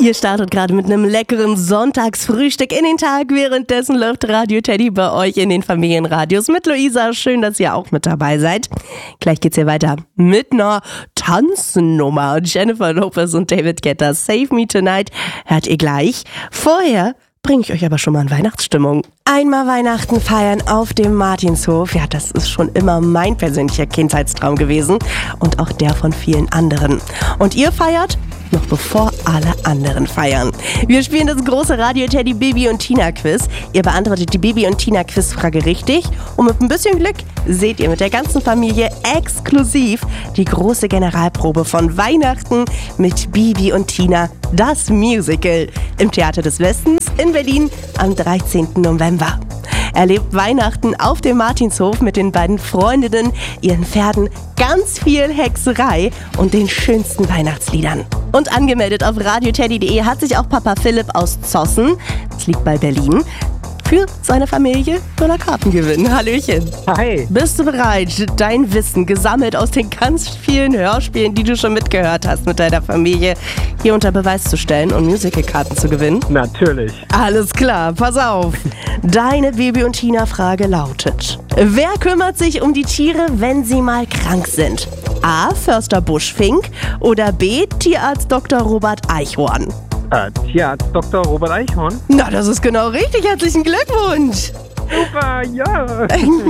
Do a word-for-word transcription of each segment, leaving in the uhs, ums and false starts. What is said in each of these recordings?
Ihr startet gerade mit einem leckeren Sonntagsfrühstück in den Tag. Währenddessen läuft Radio Teddy bei euch in den Familienradios mit Luisa. Schön, dass ihr auch mit dabei seid. Gleich geht's hier weiter mit einer Tanznummer. Jennifer Lopez und David Guetta, Save Me Tonight, hört ihr gleich. Vorher bringe ich euch aber schon mal in Weihnachtsstimmung. Einmal Weihnachten feiern auf dem Martinshof. Ja, das ist schon immer mein persönlicher Kindheitstraum gewesen und auch der von vielen anderen. Und ihr feiert noch bevor alle anderen feiern. Wir spielen das große Radio Teddy Bibi und Tina Quiz. Ihr beantwortet die Bibi und Tina Quizfrage richtig und mit ein bisschen Glück seht ihr mit der ganzen Familie exklusiv die große Generalprobe von Weihnachten mit Bibi und Tina, das Musical, im Theater des Westens in Berlin am dreizehnten November. Erlebt Weihnachten auf dem Martinshof mit den beiden Freundinnen, ihren Pferden, ganz viel Hexerei und den schönsten Weihnachtsliedern. Und angemeldet auf radioteddy punkt de hat sich auch Papa Philipp aus Zossen, das liegt bei Berlin, für seine Familie voller Karten gewinnen. Hallöchen. Hi. Bist du bereit, dein Wissen, gesammelt aus den ganz vielen Hörspielen, die du schon mitgehört hast mit deiner Familie, hier unter Beweis zu stellen und Musicalkarten zu gewinnen? Natürlich. Alles klar, pass auf. Deine Bibi und Tina-Frage lautet: Wer kümmert sich um die Tiere, wenn sie mal krank sind? A. Förster Buschfink oder B. Tierarzt Doktor Robert Eichhorn? Äh, Tierarzt Doktor Robert Eichhorn. Na, das ist genau richtig. Herzlichen Glückwunsch. Super, ja. Da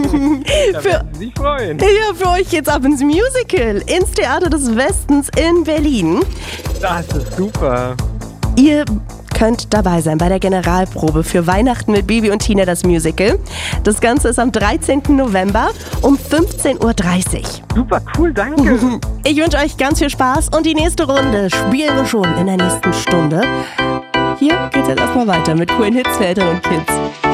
für, werden Sie sich freuen. Ja, für euch geht's ab ins Musical, ins Theater des Westens in Berlin. Das ist super. Ihr könnt dabei sein bei der Generalprobe für Weihnachten mit Bibi und Tina, das Musical. Das Ganze ist am dreizehnten November um fünfzehn Uhr dreißig. Super cool, danke. Ich wünsche euch ganz viel Spaß und die nächste Runde spielen wir schon in der nächsten Stunde. Hier geht's jetzt erstmal weiter mit coolen Hits für Eltern und Kids.